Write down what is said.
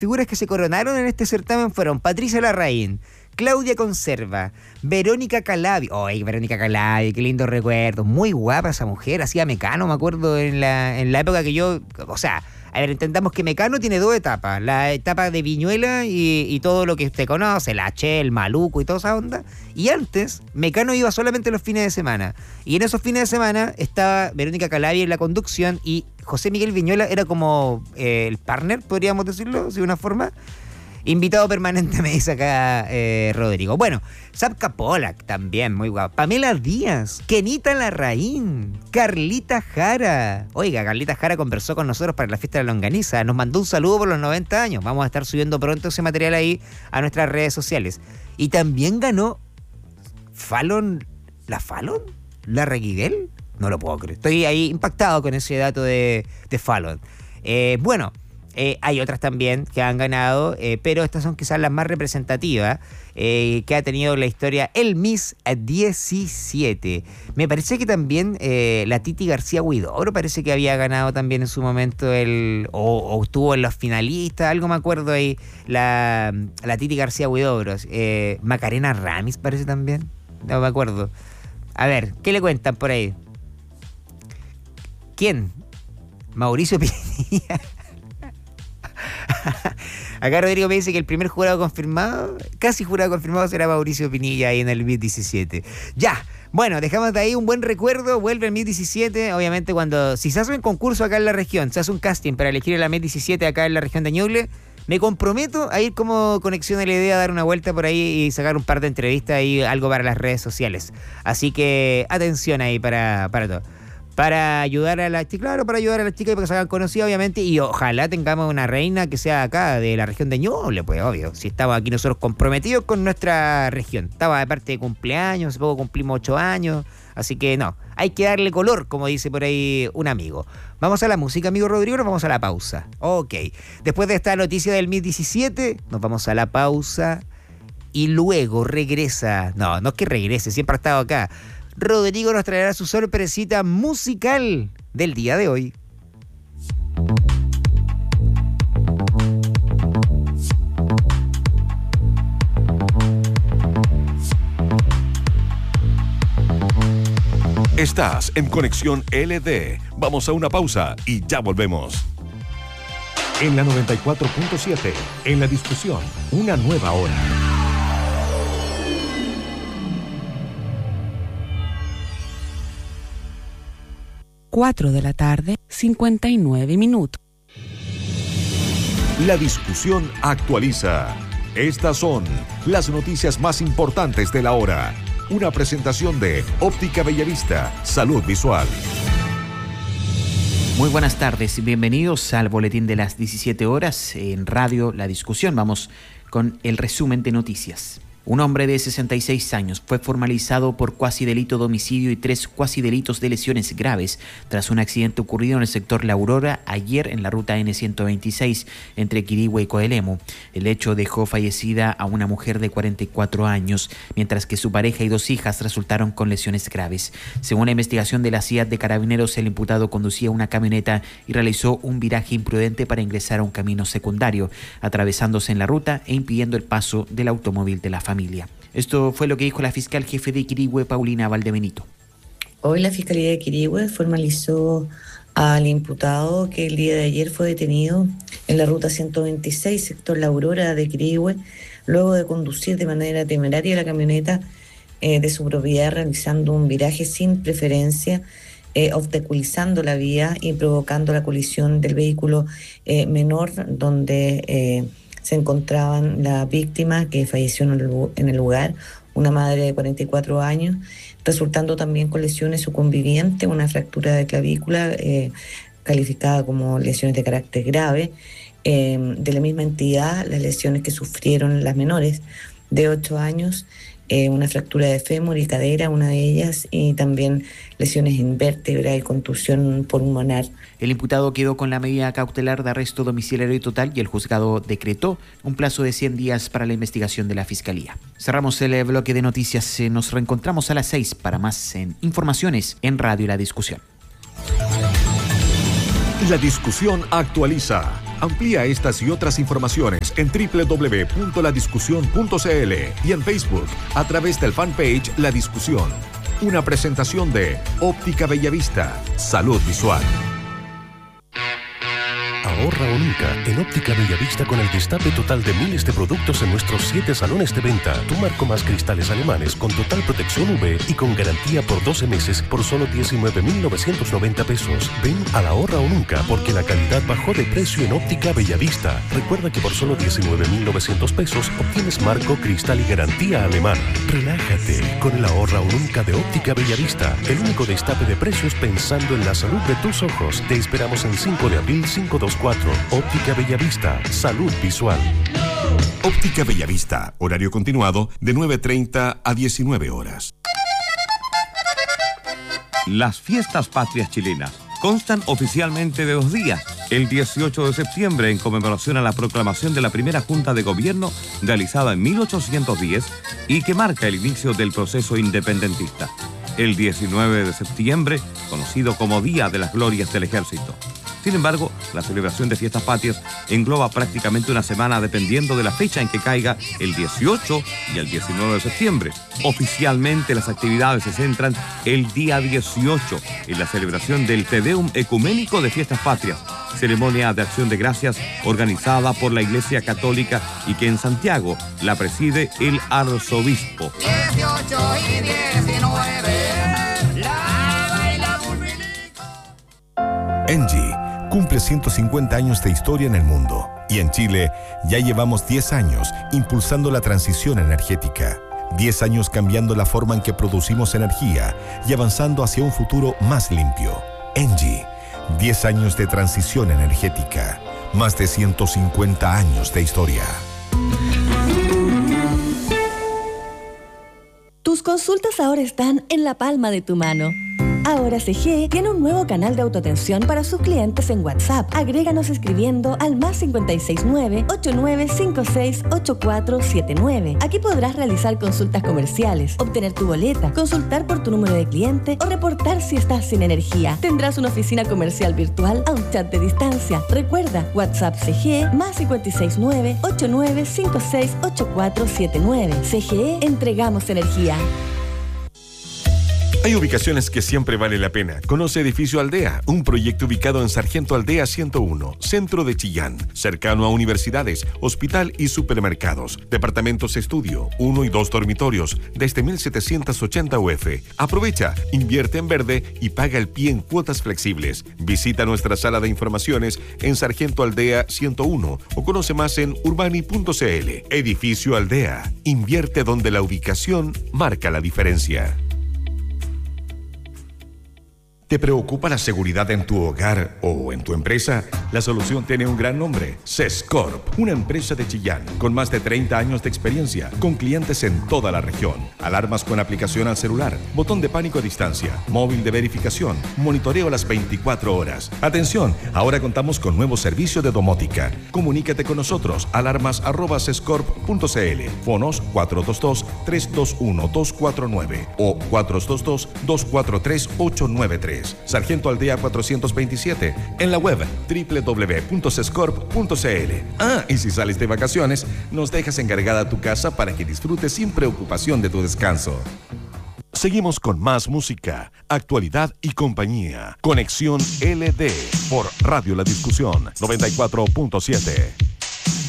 figuras que se coronaron en este certamen fueron Patricia Larraín, Claudia Conserva, Verónica Calabi. ¡Ay, Verónica Calabi! ¡Qué lindo recuerdo! Muy guapa esa mujer, hacía Mecano, me acuerdo, en la época que yo... O sea, a ver, entendamos que Mecano tiene dos etapas. La etapa de Viñuela y todo lo que usted conoce, la Che, el Maluco y toda esa onda. Y antes, Mecano iba solamente los fines de semana. Y en esos fines de semana estaba Verónica Calabi en la conducción y José Miguel Viñuela era como el partner, podríamos decirlo, de una forma. Invitado permanente, me dice acá Rodrigo. Bueno, Sapka Polak también, muy guapa. Pamela Díaz, Kenita Larraín, Carlita Jara. Oiga, Carlita Jara conversó con nosotros para la fiesta de la longaniza. Nos mandó un saludo por los 90 años. Vamos a estar subiendo pronto ese material ahí a nuestras redes sociales. Y también ganó Fallon. ¿La Fallon? ¿La Reguidel? No lo puedo creer. Estoy ahí impactado con ese dato de Fallon. Bueno. Hay otras también que han ganado, pero estas son quizás las más representativas que ha tenido la historia el Miss 17. Me parece que también la Titi García Huidobro parece que había ganado también en su momento o estuvo en los finalistas, algo me acuerdo ahí, la Titi García Huidobro. Macarena Ramis parece también, no me acuerdo. A ver, ¿qué le cuentan por ahí? ¿Quién? Mauricio Pinilla. Acá Rodrigo me dice que el primer jurado confirmado, casi jurado confirmado, será Mauricio Pinilla ahí en el Miss 17. Ya, bueno, dejamos de ahí un buen recuerdo. Vuelve el Miss 17, obviamente si se hace un concurso acá en la región, se hace un casting para elegir el Miss 17 acá en la región de Ñuble, me comprometo a ir como conexión a la idea, a dar una vuelta por ahí y sacar un par de entrevistas y algo para las redes sociales. Así que atención ahí para todo. Para ayudar a las chicas, claro, para ayudar a las chicas para que se hagan conocidas, obviamente, y ojalá tengamos una reina que sea acá, de la región de Ñuble, pues, obvio. Si estamos aquí nosotros comprometidos con nuestra región. Estaba de parte de cumpleaños, hace poco cumplimos 8 años, así que no, hay que darle color, como dice por ahí un amigo. Vamos a la música, amigo Rodrigo, nos vamos a la pausa. Ok, después de esta noticia del Miss 17, nos vamos a la pausa y luego regresa, no es que regrese, siempre ha estado acá. Rodrigo nos traerá su sorpresita musical del día de hoy. Estás en Conexión LD. Vamos a una pausa y ya volvemos. En la 94.7, en la discusión, una nueva hora. 4 de la tarde, 59 minutos. La discusión actualiza. Estas son las noticias más importantes de la hora. Una presentación de Óptica Bellavista, Salud Visual. Muy buenas tardes y bienvenidos al boletín de las 17 horas en Radio La Discusión. Vamos con el resumen de noticias. Un hombre de 66 años fue formalizado por cuasi-delito de homicidio y 3 cuasi-delitos de lesiones graves tras un accidente ocurrido en el sector La Aurora ayer en la ruta N126 entre Quirihue y Coelemu. El hecho dejó fallecida a una mujer de 44 años, mientras que su pareja y 2 hijas resultaron con lesiones graves. Según la investigación de la CIA de Carabineros, el imputado conducía una camioneta y realizó un viraje imprudente para ingresar a un camino secundario, atravesándose en la ruta e impidiendo el paso del automóvil de la familia. Esto fue lo que dijo la fiscal jefe de Quirihue, Paulina Valdebenito. Hoy la Fiscalía de Quirihue formalizó al imputado que el día de ayer fue detenido en la ruta 126, sector La Aurora de Quirihue, luego de conducir de manera temeraria la camioneta de su propiedad, realizando un viraje sin preferencia, obstaculizando la vía y provocando la colisión del vehículo menor donde se encontraban la víctima que falleció en el lugar, una madre de 44 años, resultando también con lesiones su conviviente, una fractura de clavícula calificada como lesiones de carácter grave. De la misma entidad, las lesiones que sufrieron las menores de 8 años, una fractura de fémur y cadera, una de ellas, y también lesiones en vértebra y contusión pulmonar. El imputado quedó con la medida cautelar de arresto domiciliario total y el juzgado decretó un plazo de 100 días para la investigación de la Fiscalía. Cerramos el bloque de noticias. Nos reencontramos a las 6 para más informaciones en Radio La Discusión. La discusión actualiza. Amplía estas y otras informaciones en www.ladiscusión.cl y en Facebook a través del fanpage La Discusión. Una presentación de Óptica Bellavista. Salud visual. Ahorra o nunca en Óptica Bellavista con el destape total de miles de productos en nuestros 7 salones de venta. Tu marco más cristales alemanes con total protección UV y con garantía por 12 meses por solo 19.990 pesos. Ven a la Ahorra o nunca porque la calidad bajó de precio en Óptica Bellavista. Recuerda que por solo 19.900 pesos obtienes marco, cristal y garantía alemana. Relájate con el Ahorra o nunca de Óptica Bellavista. El único destape de precios pensando en la salud de tus ojos. Te esperamos en 5 de abril 524. Óptica Bellavista. Salud visual. Óptica Bellavista. Horario continuado de 9:30 a 19 horas. Las fiestas patrias chilenas constan oficialmente de 2 días. El 18 de septiembre, en conmemoración a la proclamación de la primera Junta de Gobierno realizada en 1810 y que marca el inicio del proceso independentista. El 19 de septiembre, conocido como Día de las Glorias del Ejército. Sin embargo, la celebración de fiestas patrias engloba prácticamente una semana dependiendo de la fecha en que caiga el 18 y el 19 de septiembre. Oficialmente las actividades se centran el día 18 en la celebración del Te Deum Ecuménico de Fiestas Patrias, ceremonia de acción de gracias organizada por la Iglesia Católica y que en Santiago la preside el arzobispo. 18 y 19, Engie cumple 150 años de historia en el mundo y en Chile ya llevamos 10 años impulsando la transición energética. 10 años cambiando la forma en que producimos energía y avanzando hacia un futuro más limpio. Engie, 10 años de transición energética, más de 150 años de historia. Tus consultas ahora están en la palma de tu mano. Ahora CG tiene un nuevo canal de autoatención para sus clientes en WhatsApp. Agréganos escribiendo al +569 8956 8479. Aquí podrás realizar consultas comerciales, obtener tu boleta, consultar por tu número de cliente o reportar si estás sin energía. Tendrás una oficina comercial virtual a un chat de distancia. Recuerda, WhatsApp CG +569 8956 8479. CGE, entregamos energía. Hay ubicaciones que siempre vale la pena. Conoce Edificio Aldea, un proyecto ubicado en Sargento Aldea 101, centro de Chillán, cercano a universidades, hospital y supermercados. Departamentos estudio, 1 y 2 dormitorios, desde 1.780 UF. Aprovecha, invierte en verde y paga el pie en cuotas flexibles. Visita nuestra sala de informaciones en Sargento Aldea 101 o conoce más en urbani.cl. Edificio Aldea, invierte donde la ubicación marca la diferencia. ¿Te preocupa la seguridad en tu hogar o en tu empresa? La solución tiene un gran nombre, Sescorp, una empresa de Chillán con más de 30 años de experiencia, con clientes en toda la región. Alarmas con aplicación al celular, botón de pánico a distancia, móvil de verificación, monitoreo las 24 horas. Atención, ahora contamos con nuevo servicio de domótica. Comunícate con nosotros, alarmas@sescorp.cl, fonos 422-321-249 o 422-243-893. Sargento Aldea 427, en la web www.sescorp.cl. Y si sales de vacaciones, nos dejas encargada tu casa para que disfrutes sin preocupación de tu descanso. Seguimos con más música, actualidad y compañía. Conexión LD por Radio La Discusión 94.7.